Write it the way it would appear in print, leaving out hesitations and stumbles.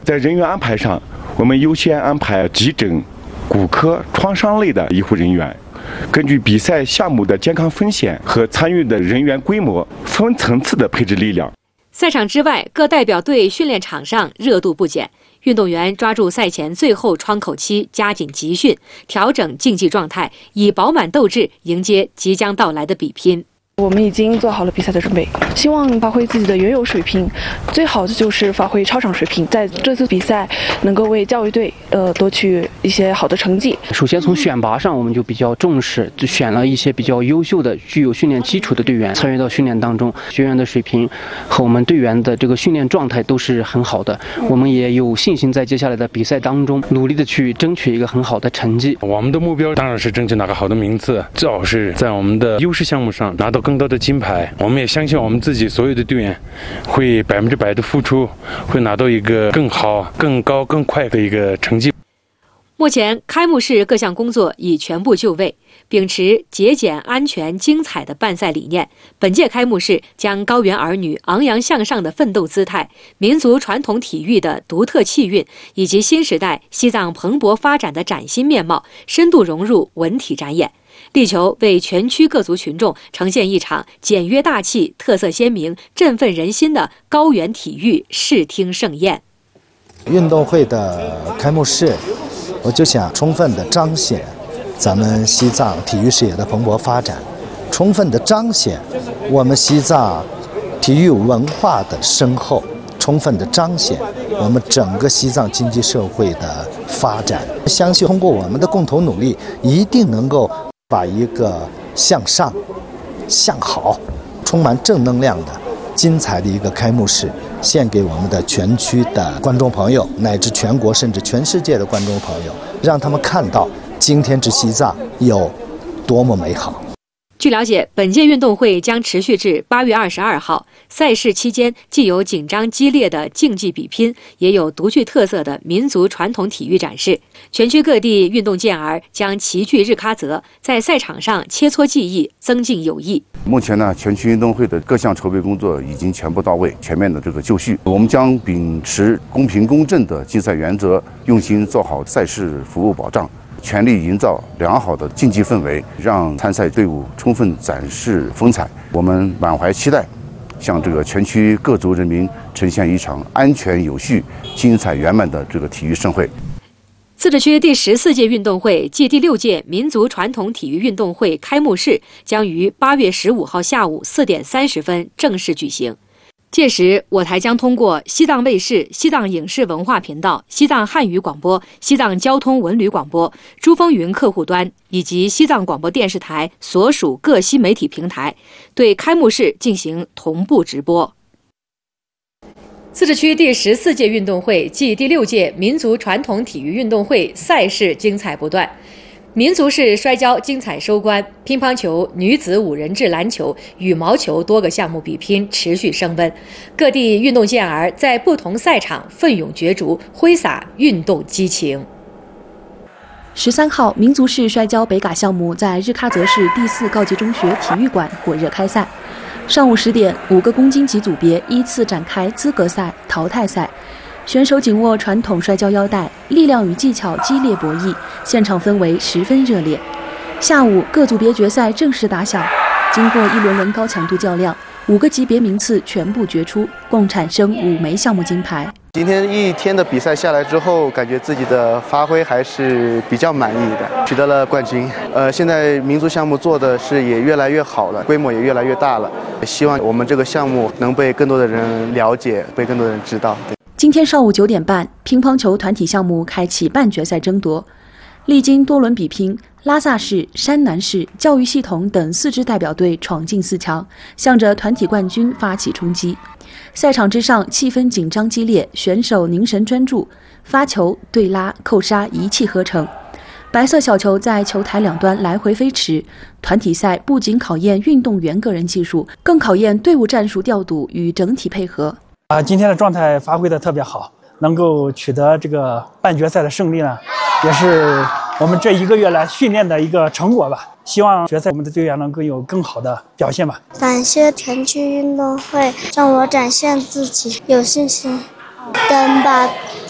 在人员安排上，我们优先安排急诊、骨科、创伤类的医护人员，根据比赛项目的健康风险和参与的人员规模，分层次的配置力量。 赛场之外，各代表队训练场上热度不减，运动员抓住赛前最后窗口期，加紧集训，调整竞技状态，以饱满斗志迎接即将到来的比拼。 我们已经做好了比赛的准备，希望发挥自己的原有水平，最好的就是发挥超常水平，在这次比赛能够为教育队夺取一些好的成绩。 首先从选拔上，我们就比较重视，就选了一些比较优秀的、具有训练基础的队员参与到训练当中，学员的水平和我们队员的这个训练状态都是很好的，我们也有信心在接下来的比赛当中努力的去争取一个很好的成绩。 我们的目标当然是争取拿个好的名次，最好是在我们的优势项目上拿到更多的金牌。我们也相信我们自己所有的队员会100%的付出，会拿到一个更好、更高、更快的一个成绩。 目前开幕式各项工作已全部就位，秉持节俭、安全、精彩的办赛理念，本届开幕式将高原儿女昂扬向上的奋斗姿态、民族传统体育的独特气韵，以及新时代西藏蓬勃发展的崭新面貌，深度融入文体展演，力求为全区各族群众呈现一场简约大气、特色鲜明、振奋人心的高原体育视听盛宴。 运动会的开幕式，我就想充分的彰显咱们西藏体育事业的蓬勃发展，充分的彰显我们西藏体育文化的深厚，充分的彰显我们整个西藏经济社会的发展。相信通过我们的共同努力，一定能够把一个向上、向好、充满正能量的精彩的一个开幕式献给我们的全区的观众朋友，乃至全国甚至全世界的观众朋友，让他们看到今天之西藏有多么美好。 据了解，本届运动会将持续至8月22号。赛事期间既有紧张激烈的竞技比拼，也有独具特色的民族传统体育展示。全区各地运动健儿将齐聚日喀则，在赛场上切磋技艺，增进友谊。 目前呢，全区运动会的各项筹备工作已经全部到位，全面的这个就绪。我们将秉持公平公正的竞赛原则，用心做好赛事服务保障，全力营造良好的竞技氛围，让参赛队伍充分展示风采。我们满怀期待，向这个全区各族人民呈现一场安全有序、精彩圆满的这个体育盛会。 自治区第14届运动会暨第6届民族传统体育运动会开幕式将于8月15号下午4点30分正式举行。届时，我台将通过西藏卫视、西藏影视文化频道、西藏汉语广播、西藏交通文旅广播、珠峰云客户端以及西藏广播电视台所属各新媒体平台，对开幕式进行同步直播。自治区第14届运动会暨第6届民族传统体育运动会赛事精彩不断。民族式摔跤精彩收官，乒乓球、女子5人制篮球、羽毛球多个项目比拼持续升温，各地运动健儿在不同赛场奋勇角逐，挥洒运动激情。 13号，民族式摔跤北嘎项目在日喀则市第4高级中学体育馆火热开赛。上午10点，5个公斤级组别依次展开资格赛、淘汰赛。选手紧握传统摔跤腰带，力量与技巧激烈博弈，现场氛围十分热烈。下午各组别决赛正式打响，经过一轮轮高强度较量，5个级别名次全部决出，共产生5枚项目金牌。 今天一天的比赛下来之后，感觉自己的发挥还是比较满意的，取得了冠军。现在民族项目做的是也越来越好了，规模也越来越大了。希望我们这个项目能被更多的人了解，被更多人知道。 今天上午9点半，乒乓球团体项目开启半决赛争夺。历经多轮比拼，拉萨市、山南市、教育系统等4支代表队闯进4强，向着团体冠军发起冲击。赛场之上气氛紧张激烈，选手凝神专注，发球、对拉、扣杀一气呵成。白色小球在球台两端来回飞驰。团体赛不仅考验运动员个人技术，更考验队伍战术调度与整体配合。 今天的状态发挥的特别好，能够取得这个半决赛的胜利呢，也是我们这1个月来训练的一个成果吧。希望决赛我们的队员能够有更好的表现吧。 感谢全区运动会，让我展现自己，有信心，等把